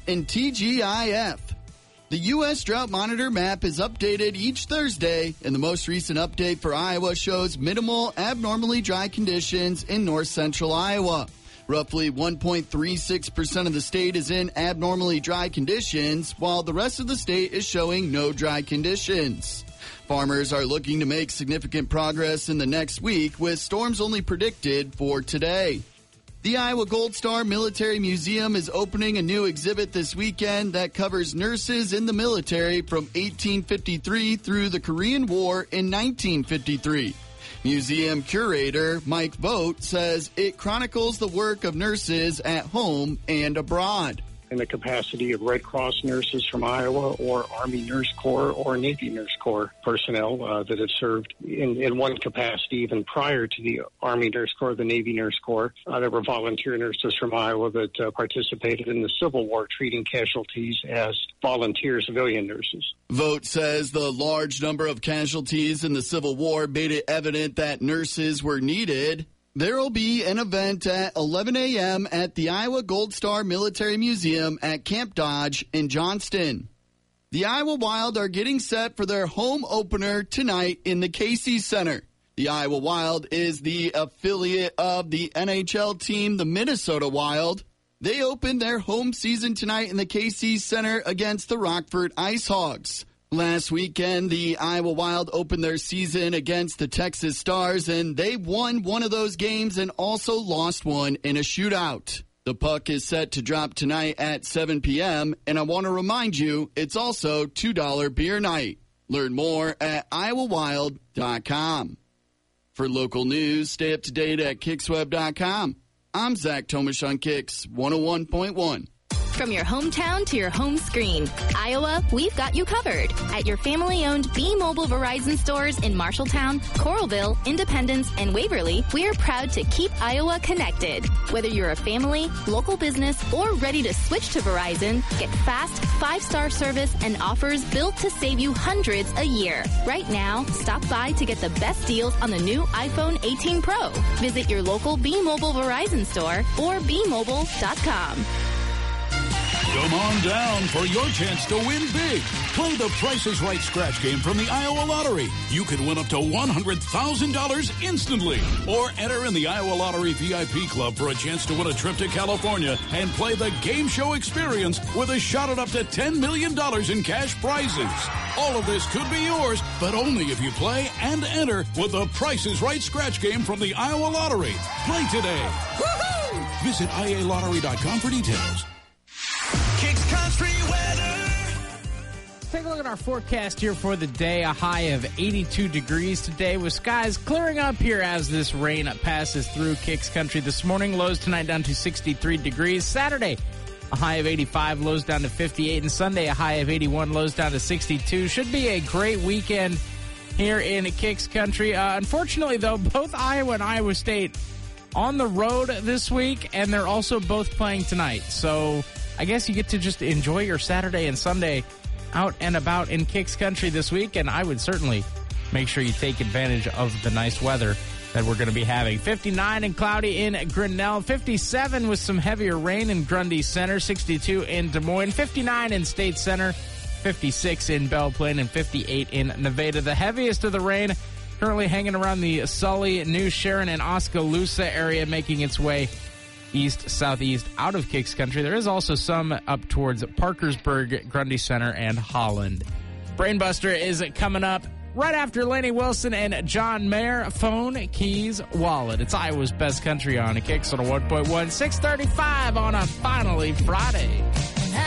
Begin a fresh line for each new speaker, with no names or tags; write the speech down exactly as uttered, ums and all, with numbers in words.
and T G I F. The U S Drought Monitor map is updated each Thursday, and the most recent update for Iowa shows minimal, abnormally dry conditions in north central Iowa. Roughly one point three six percent of the state is in abnormally dry conditions, while the rest of the state is showing no dry conditions. Farmers are looking to make significant progress in the next week, with storms only predicted for today. The Iowa Gold Star Military Museum is opening a new exhibit this weekend that covers nurses in the military from eighteen fifty-three through the Korean War in nineteen fifty-three. Museum curator Mike Vogt says it chronicles the work of nurses at home and abroad.
In the capacity of Red Cross nurses from Iowa or Army Nurse Corps or Navy Nurse Corps personnel uh, that have served in, in one capacity even prior to the Army Nurse Corps, the Navy Nurse Corps. Uh, there were volunteer nurses from Iowa that uh, participated in the Civil War, treating casualties as volunteer civilian nurses.
Vogt says the large number of casualties in the Civil War made it evident that nurses were needed. There will be an event at eleven a.m. at the Iowa Gold Star Military Museum at Camp Dodge in Johnston. The Iowa Wild are getting set for their home opener tonight in the Casey Center. The Iowa Wild is the affiliate of the N H L team, the Minnesota Wild. They open their home season tonight in the Casey Center against the Rockford Ice Hogs. Last weekend, the Iowa Wild opened their season against the Texas Stars, and they won one of those games and also lost one in a shootout. The puck is set to drop tonight at seven p.m., and I want to remind you, it's also two dollars beer night. Learn more at iowa wild dot com. For local news, stay up to date at kicks web dot com. I'm Zach Tomash on Kicks one oh one point one.
From your hometown to your home screen, Iowa, we've got you covered. At your family-owned B-Mobile Verizon stores in Marshalltown, Coralville, Independence, and Waverly, we're proud to keep Iowa connected. Whether you're a family, local business, or ready to switch to Verizon, get fast, five-star service and offers built to save you hundreds a year. Right now, stop by to get the best deals on the new iPhone eighteen Pro. Visit your local B-Mobile Verizon store or b mobile dot com.
Come on down for your chance to win big. Play the Price is Right scratch game from the Iowa Lottery. You could win up to one hundred thousand dollars instantly. Or enter in the Iowa Lottery V I P Club for a chance to win a trip to California and play the game show experience with a shot at up to ten million dollars in cash prizes. All of this could be yours, but only if you play and enter with the Price is Right scratch game from the Iowa Lottery. Play today. Woohoo! Visit i a lottery dot com for details.
Kicks Country weather.
Let's take a look at our forecast here for the day. A high of eighty-two degrees today with skies clearing up here as this rain passes through Kicks Country this morning. Lows tonight down to sixty-three degrees. Saturday, a high of eighty-five, lows down to fifty-eight. And Sunday, a high of eighty-one, lows down to sixty-two. Should be a great weekend here in Kicks Country. Uh, unfortunately, though, both Iowa and Iowa State on the road this week, and they're also both playing tonight. So I guess you get to just enjoy your Saturday and Sunday out and about in Kicks Country this week, and I would certainly make sure you take advantage of the nice weather that we're going to be having. fifty-nine and cloudy in Grinnell, fifty-seven with some heavier rain in Grundy Center, sixty-two in Des Moines, fifty-nine in State Center, fifty-six in Belle Plaine, and fifty-eight in Nevada. The heaviest of the rain currently hanging around the Sully, New Sharon, and Oskaloosa area, making its way east, southeast, out of Kicks Country. There is also some up towards Parkersburg, Grundy Center, and Holland. Brainbuster is coming up right after Laney Wilson and John Mayer. Phone, keys, wallet. It's Iowa's best country on a Kicks on a one point one, six thirty-five on a Finally Friday.